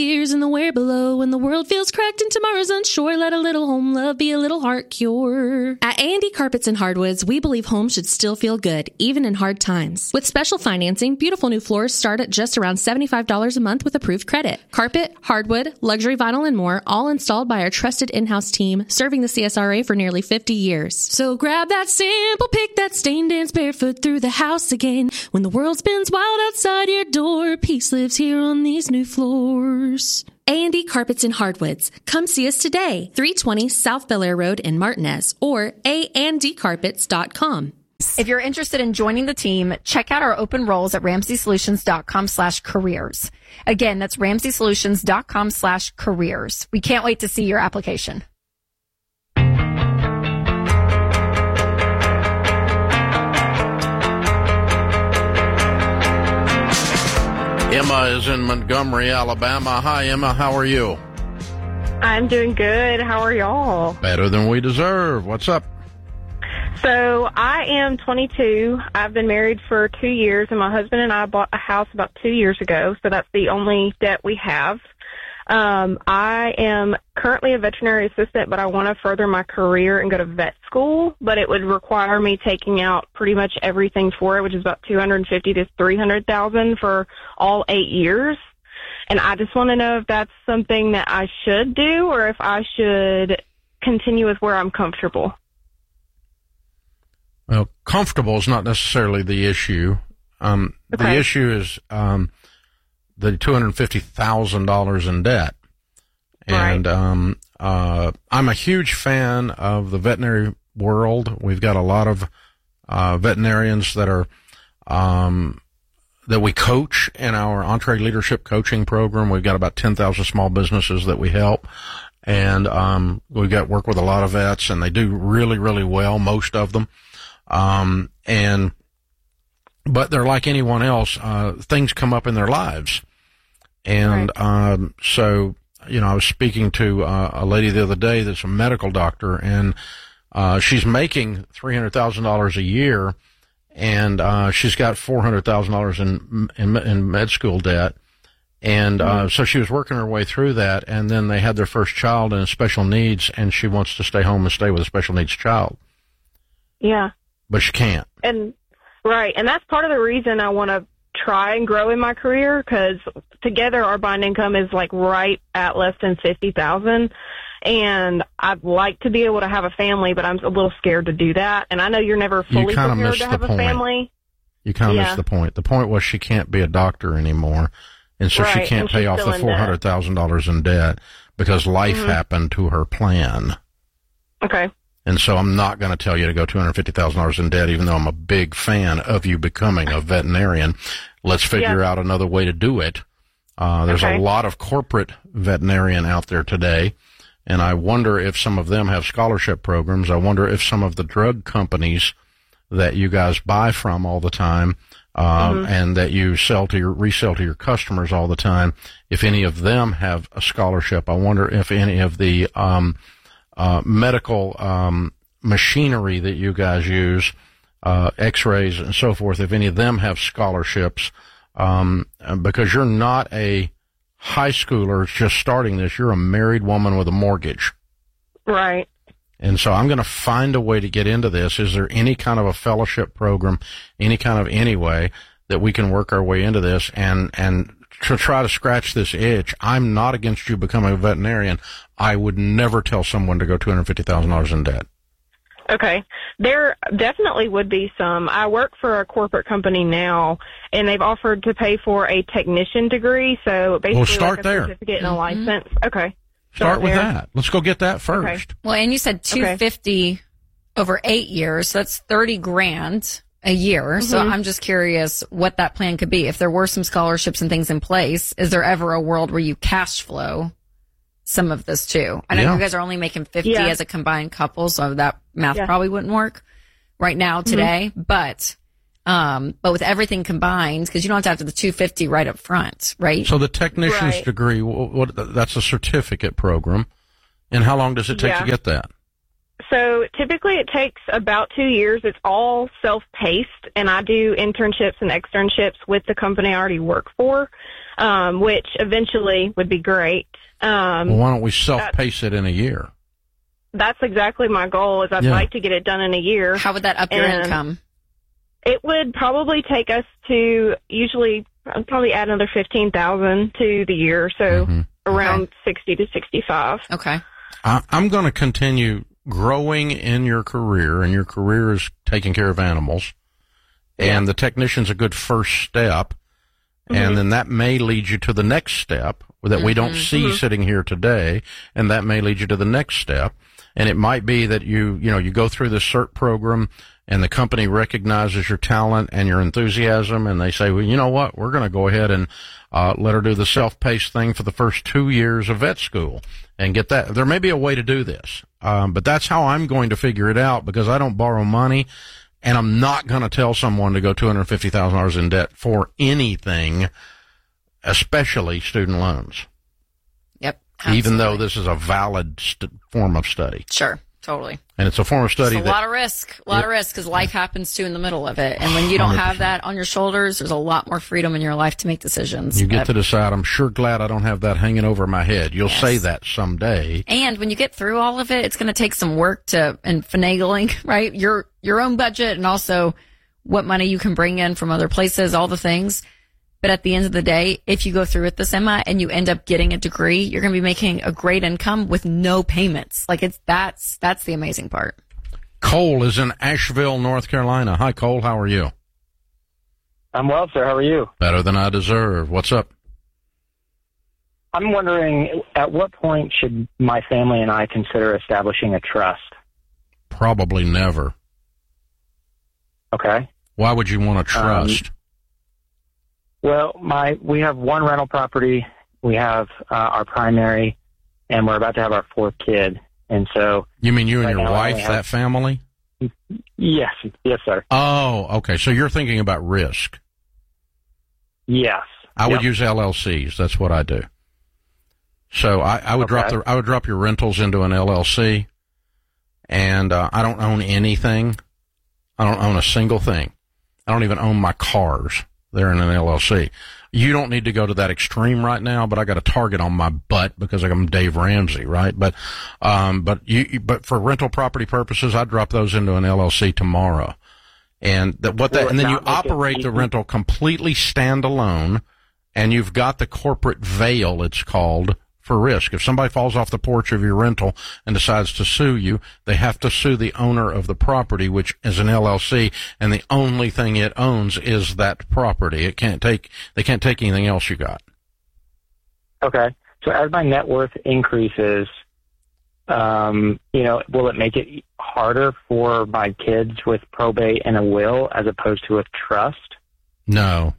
Years in the where below, when the world feels cracked and tomorrow's unsure, let a little home love be a little heart cure. At A&D Carpets and Hardwoods, we believe home should still feel good, even in hard times. With special financing, beautiful new floors start at just around $75 a month with approved credit. Carpet, hardwood, luxury vinyl, and more, all installed by our trusted in-house team, serving the CSRA for nearly 50 years. So grab that sample, pick that stain, dance barefoot through the house again. When the world spins wild outside your door, peace lives here on these new floors. A&D Carpets and Hardwoods. Come see us today, 320 South Bel Air Road in Martinez, or andcarpets.com. If you're interested in joining the team, check out our open roles at RamseySolutions.com/careers. Again, that's RamseySolutions.com/careers. We can't wait to see your application. Emma is in Montgomery, Alabama. Hi, Emma. How are you? I'm doing good. How are y'all? Better than we deserve. What's up? So I am 22. I've been married for 2 years, and my husband and I bought a house about 2 years ago, so that's the only debt we have. I am currently a veterinary assistant, but I want to further my career and go to vet school, but it would require me taking out pretty much everything for it, which is about $250,000 to $300,000 for all 8 years. And I just want to know if that's something that I should do or if I should continue with where I'm comfortable. Well, comfortable is not necessarily the issue. The issue is the $250,000 in debt. And I'm a huge fan of the veterinary world. We've got a lot of veterinarians that are that we coach in our Entree Leadership Coaching Program. We've got about 10,000 small businesses that we help. And we've got work with a lot of vets, and they do really, really well, most of them. But they're like anyone else. Things come up in their lives. And, so, I was speaking to, a lady the other day that's a medical doctor, and, she's making $300,000 a year, and, she's got $400,000 in med school debt. And, so she was working her way through that, and then they had their first child in special needs, and she wants to stay home and stay with a special needs child. Yeah. But she can't. And that's part of the reason I want to try and grow in my career, because together our bond income is like right at less than $50,000, and I'd like to be able to have a family, but I'm a little scared to do that. And I know you're never fully prepared to have a family. You kind of missed the point. The point was she can't be a doctor anymore, and so she can't pay off the $400,000 in debt because life happened to her plan. Okay. And so I'm not going to tell you to go $250,000 in debt, even though I'm a big fan of you becoming a veterinarian. Let's figure out another way to do it. There's a lot of corporate veterinarian out there today, and I wonder if some of them have scholarship programs. I wonder if some of the drug companies that you guys buy from all the time, and that you resell to your customers all the time, if any of them have a scholarship. I wonder if any of the medical machinery that you guys use, x-rays and so forth, if any of them have scholarships, because you're not a high schooler just starting this. You're a married woman with a mortgage. Right. And so I'm going to find a way to get into this. Is there any kind of a fellowship program, any way that we can work our way into this and to try to scratch this itch? I'm not against you becoming a veterinarian. I would never tell someone to go $250,000 in debt. Okay. There definitely would be some. I work for a corporate company now, and they've offered to pay for a technician degree, so basically start like a there. certificate and a license. Okay. Start with that. Let's go get that first. Okay. Well, and you said $250,000 over 8 years, so that's $30,000 a year. So I'm just curious what that plan could be. If there were some scholarships and things in place, is there ever a world where you cash flow some of this too? I know you guys are only making $50,000 as a combined couple, so that math probably wouldn't work right now today. But with everything combined, because you don't have to have the $250,000 right up front, right? So the technician's degree, that's a certificate program. And how long does it take to get that? So typically it takes about 2 years. It's all self-paced, and I do internships and externships with the company I already work for. which eventually would be great. Well, why don't we self-pace it in a year? That's exactly my goal, is I'd like to get it done in a year. How would that up your income? It would probably take us to I'd probably add another $15,000 to the year, so around 60 to 65. Okay. I'm going to continue growing in your career, and your career is taking care of animals, and the technician's a good first step, and then that may lead you to the next step that we don't see sitting here today, and that may lead you to the next step. And it might be that you go through the CERT program and the company recognizes your talent and your enthusiasm, and they say, well, you know what, we're going to go ahead and let her do the self-paced thing for the first 2 years of vet school and get that. There may be a way to do this, but that's how I'm going to figure it out, because I don't borrow money, and I'm not going to tell someone to go $250,000 in debt for anything, especially student loans. Yep. Absolutely. Even though this is a valid form of study. Sure. Totally. And it's a form of study. It's a lot of risk, because life happens too in the middle of it. And when you don't have that on your shoulders, there's a lot more freedom in your life to make decisions. You get to decide. I'm sure glad I don't have that hanging over my head. You'll say that someday. And when you get through all of it, it's going to take some work and finagling, right? Your own budget, and also what money you can bring in from other places, all the things. But at the end of the day, if you go through with this, Emma, and you end up getting a degree, you're going to be making a great income with no payments. Like, that's the amazing part. Cole is in Asheville, North Carolina. Hi, Cole. How are you? I'm well, sir. How are you? Better than I deserve. What's up? I'm wondering, at what point should my family and I consider establishing a trust? Probably never. Okay. Why would you want a trust? Well, we have one rental property, we have our primary, and we're about to have our fourth kid. And so, you mean you and your wife, that family? Yes, sir. Oh, okay. So you're thinking about risk. Yes. I would use LLCs. That's what I do. So I would drop your rentals into an LLC, and I don't own anything. I don't own a single thing. I don't even own my cars. They're in an LLC. You don't need to go to that extreme right now, but I got a target on my butt because I'm Dave Ramsey, right? But for rental property purposes, I drop those into an LLC tomorrow. And then you operate the rental completely standalone, and you've got the corporate veil, it's called, for risk. If somebody falls off the porch of your rental and decides to sue you, they have to sue the owner of the property, which is an LLC, and the only thing it owns is that property. They can't take anything else you got. Okay. So as my net worth increases, will it make it harder for my kids with probate and a will as opposed to a trust? No.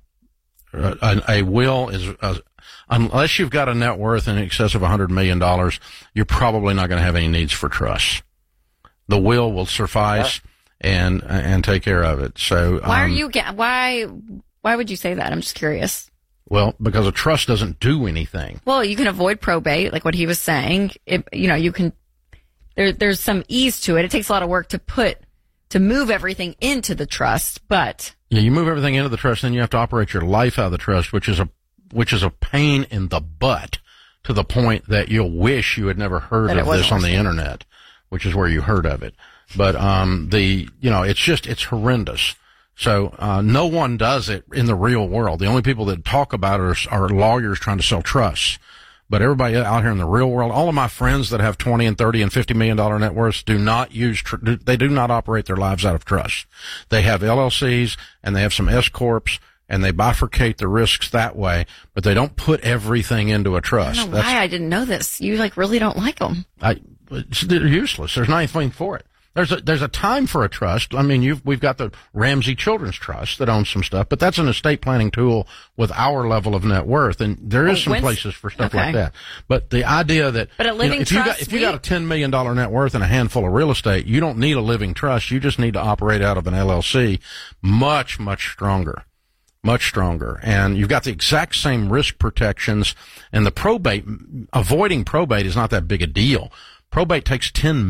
A will is, unless you've got a net worth in excess of $100 million, you're probably not going to have any needs for trusts. The will suffice and take care of it. So why would you say that? I'm just curious. Well, because a trust doesn't do anything. Well, you can avoid probate, like what he was saying. You can. There's some ease to it. It takes a lot of work to move everything into the trust, but. Yeah, you move everything into the trust, then you have to operate your life out of the trust, which is a pain in the butt, to the point that you'll wish you had never heard of this on the internet, which is where you heard of it. But it's horrendous. So no one does it in the real world. The only people that talk about it are lawyers trying to sell trusts. But everybody out here in the real world, all of my friends that have $20 and $30 and $50 million net worths do not they do not operate their lives out of trust. They have LLCs and they have some S corps, and they bifurcate the risks that way, but they don't put everything into a trust. I don't know why I didn't know this. You really don't like them. They're useless. There's nothing for it. There's a time for a trust. I mean, we've got the Ramsey Children's Trust that owns some stuff, but that's an estate planning tool with our level of net worth, and there is some places for stuff like that. But the idea that if you got a $10 million net worth and a handful of real estate, you don't need a living trust. You just need to operate out of an LLC, much, much stronger. Much stronger. And you've got the exact same risk protections, and avoiding probate is not that big a deal. Probate takes 10